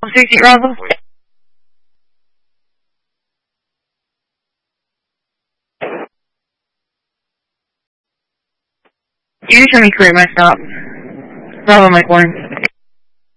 60 Roswell? You show me career my stop. Bravo, Mike 1.